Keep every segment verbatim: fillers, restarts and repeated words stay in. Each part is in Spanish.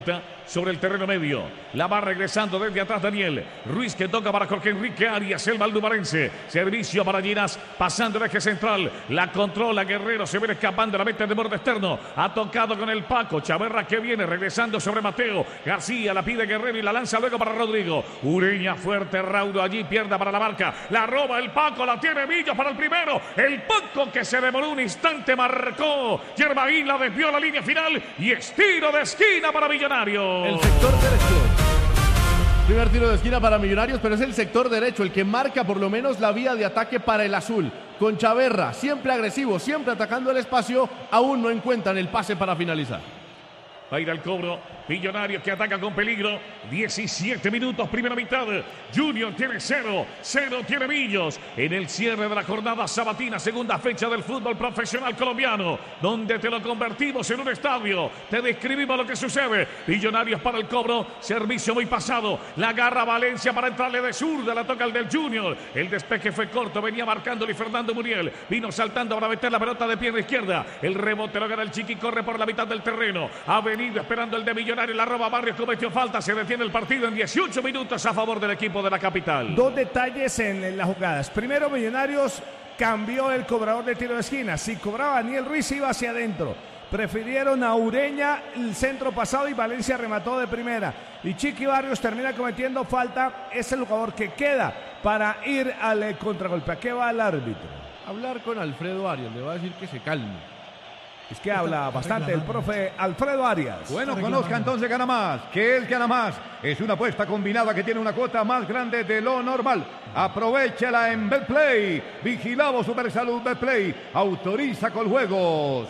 Sobre el terreno medio, la va regresando desde atrás Daniel Ruiz, que toca para Jorge Enrique Arias, el valdumarense. Servicio para Ginas, pasando el eje central, la controla Guerrero, se viene escapando, la mete de borde externo, ha tocado con el Paco, Chaverra que viene regresando sobre Mateo García, la pide Guerrero y la lanza luego para Rodrigo. Ureña fuerte, raudo allí, pierda para la marca, la roba el Paco, la tiene Millos para el primero, el Paco que se demoró un instante, marcó Yermaín, la desvió a la línea final y es tiro de esquina para Millonarios. El sector derecho. Primer tiro de esquina para Millonarios, pero es el sector derecho el que marca por lo menos la vía de ataque para el azul. Con Chaverra, siempre agresivo, siempre atacando el espacio, aún no encuentran el pase para finalizar. Va a ir al cobro, Millonarios que ataca con peligro, diecisiete minutos, primera mitad, Junior tiene cero, cero tiene Millos, en el cierre de la jornada sabatina, segunda fecha del fútbol profesional colombiano, donde te lo convertimos en un estadio, te describimos lo que sucede, Millonarios para el cobro, servicio muy pasado, la agarra Valencia para entrarle de zurda, la toca el del Junior, el despeje fue corto, venía marcándole Fernando Muriel, vino saltando para meter la pelota de pierna izquierda, el rebote lo gana el Chiqui, corre por la mitad del terreno, ha venido esperando el de Millonarios, la roba Barrios, cometió falta, se detiene el partido en dieciocho minutos a favor del equipo de la capital. Dos detalles en las jugadas. Primero, Millonarios cambió el cobrador de tiro de esquina. Si cobraba Daniel Ruiz iba hacia adentro. Prefirieron a Ureña el centro pasado y Valencia remató de primera. Y Chiqui Barrios termina cometiendo falta. Es el jugador que queda para ir al contragolpe. ¿A qué va el árbitro? Hablar con Alfredo Arias, le va a decir que se calme. Es que habla bastante el profe Alfredo Arias. Bueno, conozca entonces Gana Más. ¿Qué es Gana Más? Es una apuesta combinada que tiene una cuota más grande de lo normal. Aprovechala en Betplay. Vigilado Supersalud Betplay. Autoriza con juegos.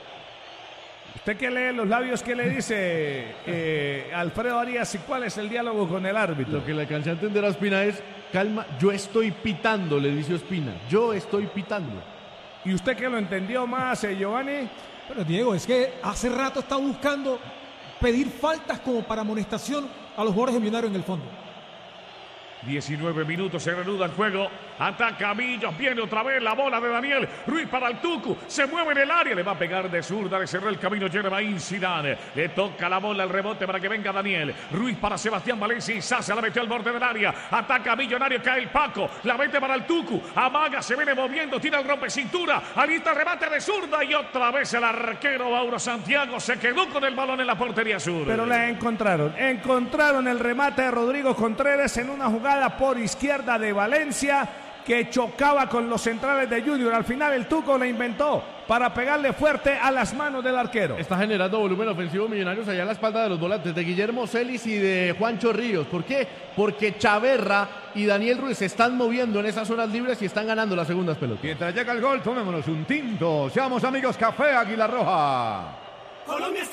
Usted que lee los labios, ¿qué le dice eh, Alfredo Arias y cuál es el diálogo con el árbitro? Lo que le alcancé a entender a Ospina es, calma, yo estoy pitando, le dice Ospina. Yo estoy pitando. ¿Y usted que lo entendió más, eh, Giovanni? Pero Diego, es que hace rato está buscando pedir faltas como para amonestación a los jugadores de Millonarios en el fondo. diecinueve minutos, se reanuda el juego, ataca Millos, viene otra vez la bola de Daniel Ruiz para el Tucu, se mueve en el área, le va a pegar de zurda, le cerró el camino Yermaín Zidane, le toca la bola, el rebote para que venga Daniel Ruiz para Sebastián Valencia y Sasa la metió al borde del área, ataca Millonario, cae el Paco, la mete para el Tucu, amaga, se viene moviendo, tira el rompe cintura, alista remate de zurda y otra vez el arquero Mauro Santiago se quedó con el balón en la portería sur. Pero la encontraron, encontraron el remate de Rodrigo Contreras en una jugada por izquierda de Valencia que chocaba con los centrales de Junior. Al final el Tuco la inventó para pegarle fuerte a las manos del arquero. Está generando volumen ofensivo Millonarios allá a la espalda de los volantes de Guillermo Celis y de Juancho Ríos. ¿Por qué? Porque Chaverra y Daniel Ruiz se están moviendo en esas zonas libres y están ganando las segundas pelotas. Mientras llega el gol, tomémonos un tinto. Seamos amigos, Café Águila Roja. Colombia está